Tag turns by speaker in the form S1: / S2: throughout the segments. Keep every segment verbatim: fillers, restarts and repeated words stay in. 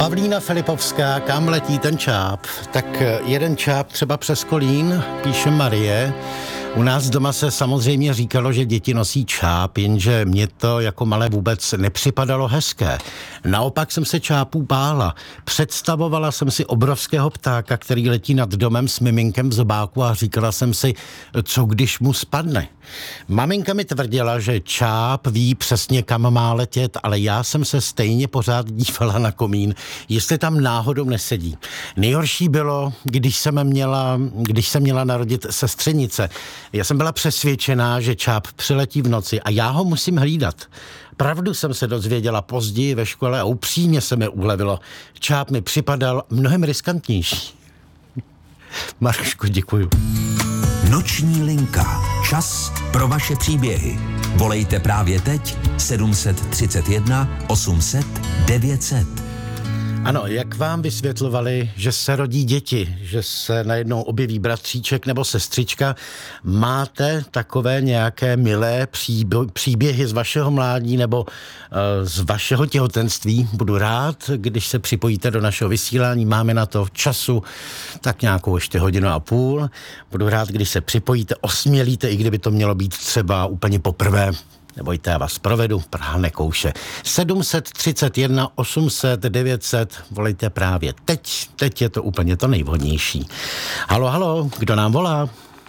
S1: Pavlína Filipovská, kam letí ten čáp? Tak jeden čáp třeba přes Kolín, píše Marie. U nás doma se samozřejmě říkalo, že děti nosí čáp, jenže mě to jako malé vůbec nepřipadalo hezké. Naopak jsem se čápů bála. Představovala jsem si obrovského ptáka, který letí nad domem s miminkem v zobáku a říkala jsem si, co když mu spadne. Maminka mi tvrdila, že čáp ví přesně, kam má letět, ale já jsem se stejně pořád dívala na komín, jestli tam náhodou nesedí. Nejhorší bylo, když jsem měla, když jsem měla narodit sestřenice. Já jsem byla přesvědčená, že čáp přiletí v noci a já ho musím hlídat. Pravdu jsem se dozvěděla později ve škole a upřímně se mi ulevilo. Čáp mi připadal mnohem riskantnější. Maruško, děkuju.
S2: Noční linka. Čas pro vaše příběhy. Volejte právě teď sedm set třicet jedna osm set devět set.
S1: Ano, jak vám vysvětlovali, že se rodí děti, že se najednou objeví bratříček nebo sestřička, máte takové nějaké milé příběhy z vašeho mládí nebo uh, z vašeho těhotenství? Budu rád, když se připojíte do našeho vysílání, máme na to času tak nějakou ještě hodinu a půl. Budu rád, když se připojíte, osmělíte, i kdyby to mělo být třeba úplně poprvé. Nebojte, já vás provedu, Praha nekouše. sedm set třicet jedna osm set devět set, volejte právě teď, teď je to úplně to nejvhodnější. Halo, halo, kdo nám volá?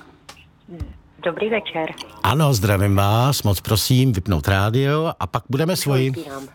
S3: Dobrý večer.
S1: Ano, zdravím vás, moc prosím, vypnout rádio a pak budeme svoji.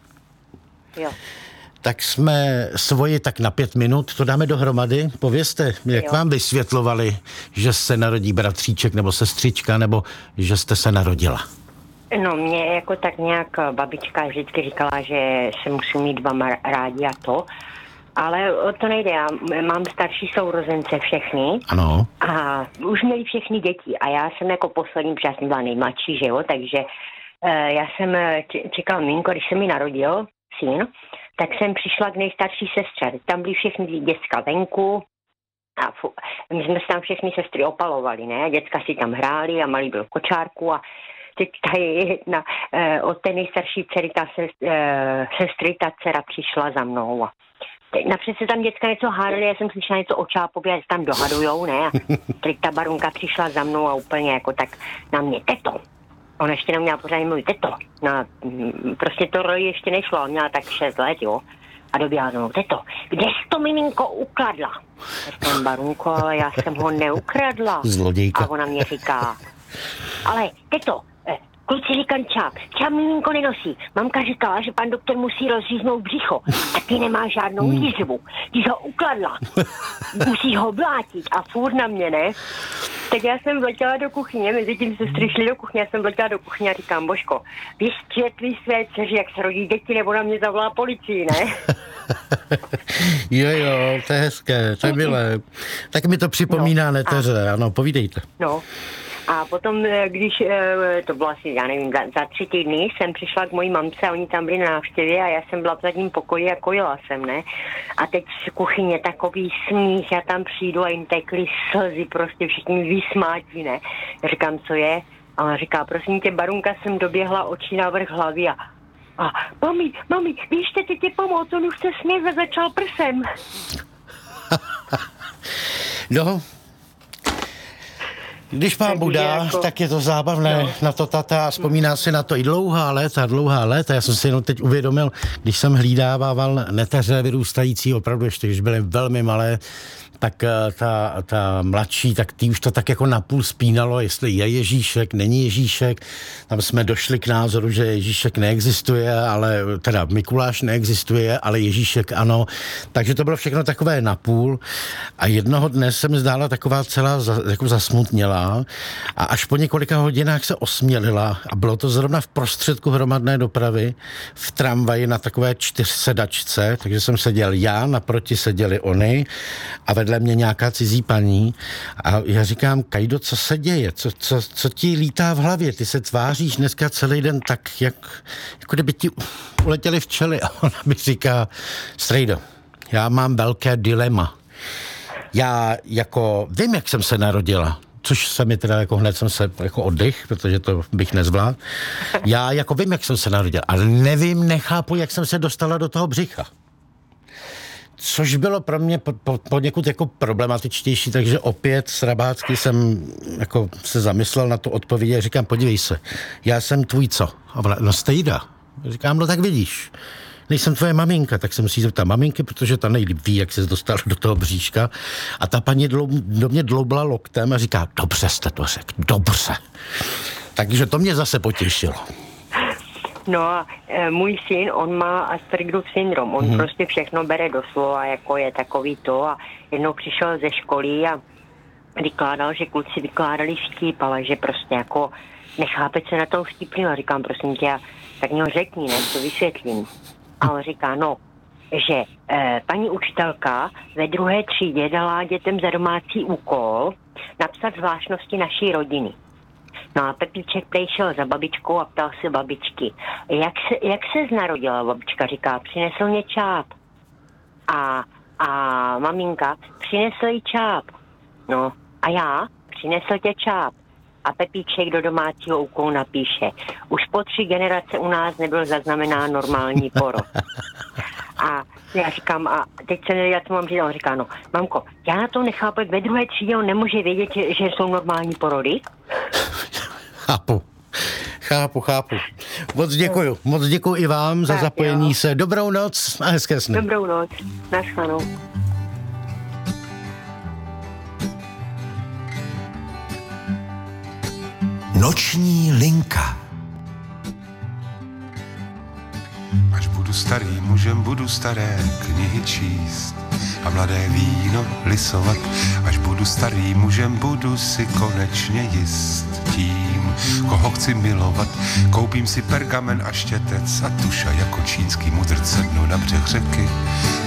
S3: Jo.
S1: Tak jsme svoji tak na pět minut, to dáme dohromady. Povězte, jak jo. vám vysvětlovali, že se narodí bratříček nebo sestřička, nebo že jste se narodila?
S3: No, mě jako tak nějak babička vždycky říkala, že se musím mít dva rádi a to, ale o to nejde, já mám starší sourozence všechny.
S1: Ano.
S3: A už měli všechny děti a já jsem jako poslední, protože já jsem byla nejmladší, že jo, takže uh, já jsem čekala minko, když se mi narodil syn, tak jsem přišla k nejstarší sestře, tam byly všechny děcka venku. A fu, my jsme se tam všechny sestry opalovali, ne, děcka si tam hráli a malý byl v kočárku a teď tady jedna e, od té nejstarší dcery, ta se, e, sestry, ta dcera přišla za mnou. A napřed se tam děcka něco hádali, já jsem slyšela něco o čápově, že tam dohadujou, ne? A teď ta barunka přišla za mnou a úplně jako tak na mě, teto. Ona ještě neměla pořádně mluvit, teto. No, prostě to roj ještě nešlo, měla tak šest let, jo. A doběhla za mnou, teto, kde jsi to miminko ukradla? Říkám, barunko, ale já jsem ho neukradla.
S1: Zlodějka.
S3: A ona mě říká, ale teto, kluci říkám čáp, čáp miminko nenosí. Mamka říkala, že pan doktor musí rozříznout břicho. A ty nemá žádnou jízvu. Ty ho ukladla. Musí ho blátit. A furt na mě, ne? Tak já jsem vletěla do kuchyně, mezi tím sestry šli do kuchyně, já jsem vletěla do kuchyně a říkám, Božko, vysvětli své dceři, jak se rodí děti, nebo na mě zavolá policii, ne?
S1: jo, jo, to je hezké, to je milé. Tak mi to připomíná no, neteře, a... ano, povídejte.
S3: No. A potom, když, to bylo asi, já nevím, za, za tři týdny jsem přišla k mojí mamce a oni tam byli na návštěvě a já jsem byla v zadním pokoji a kojila jsem, ne? A teď z kuchyně takový smích, já tam přijdu a jim tekly slzy, prostě všichni vysmátí, ne? Já říkám, co je? A ona říká, prosím tě, barunka, jsem doběhla oči na vrch hlavy a a mami, mami, běžte ty ti pomoct, on už se smět a začal prsem.
S1: No, když pán Buda, jako... tak je to zábavné no. na to tata, vzpomíná si na to i dlouhá léta, dlouhá léta. Já jsem si jenom teď uvědomil, když jsem hlídával neteře vyrůstající, opravdu ještě, když byly velmi malé, tak ta, ta mladší, tak tý už to tak jako napůl spínalo, jestli je Ježíšek, není Ježíšek. Tam jsme došli k názoru, že Ježíšek neexistuje, ale teda Mikuláš neexistuje, ale Ježíšek ano. Takže to bylo všechno takové napůl. A jednoho dne jsem zdála taková celá jako zasmutnělá a až po několika hodinách se osmělila a bylo to zrovna v prostředku hromadné dopravy v tramvaji na takové čtyřsedačce, takže jsem seděl já, naproti seděli oni a vedle mě nějaká cizí paní a já říkám, Kajdo, co se děje? Co, co, co ti lítá v hlavě? Ty se tváříš dneska celý den tak, jak, jako kdyby ti uletěli včely. A ona mi říká, Strejdo, já mám velké dilema. Já jako vím, jak jsem se narodila, což se mi teda jako hned jsem se jako oddych, protože to bych nezvládl. Já jako vím, jak jsem se narodila, ale nevím, nechápu, jak jsem se dostala do toho břicha. což bylo pro mě po, po, poněkud jako problematičtější, takže opět srabácky jsem jako se zamyslel na tu odpověď a říkám, podívej se, já jsem tvůj co? A ona, no Stejda. Říkám, no tak vidíš, nejsem tvoje maminka, tak se musí zeptat maminky, protože ta nejlíp ví, jak se dostala do toho bříška. A ta paní dlou, do mě dloubla loktem a říká, dobře jste to řekl, dobře. Takže to mě zase potěšilo.
S3: No a e, můj syn, on má Aspergerův syndrom, on hmm. prostě všechno bere doslova, jako je takový to a jednou přišel ze školy a vykládal, že kluci vykládali vtip, ale že prostě jako nechápe se na tom vtipným a říkám, prosím tě, tak mě ho řekni, ne, to vysvětlím. A on říká, no, že e, paní učitelka ve druhé třídě dala dětem za domácí úkol napsat zvláštnosti naší rodiny. No a Pepíček šel za babičkou a ptal se babičky, jak se, jak se narodila, babička říká, přinesl mě čáp. A, a maminka, přinesl jí čáp. No a já, přinesl tě čáp. A Pepíček do domácího úkolu napíše, už po tři generace u nás nebyl zaznamenán normální porod. A já říkám, a teď se nevěděla, co mám říct, on říká, no, mamko, já na to nechápu, ve druhé třídě on nemůže vědět, že jsou normální porody.
S1: Chápu, chápu, chápu. Moc děkuju, moc děkuju i vám za tak, zapojení jo. se. Dobrou noc a hezké sny.
S3: Dobrou noc, naschledanou.
S2: Noční linka.
S4: Až budu starý mužem, budu staré knihy číst a mladé víno lisovat. Až budu starý mužem, budu si konečně jist tím, koho chci milovat. Koupím si pergamen a štětec a tuša jako čínský mudrc sednu na břeh řeky.